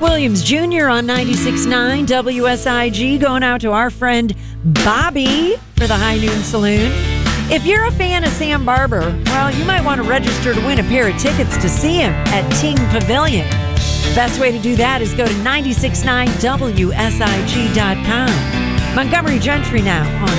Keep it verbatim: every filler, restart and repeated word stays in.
Williams Junior on ninety-six point nine W S I G, going out to our friend Bobby for the High Noon Saloon. If you're a fan of Sam Barber, well, you might want to register to win a pair of tickets to see him at Ting Pavilion. The best way to do that is go to nine six nine W S I G dot com. Montgomery Gentry now on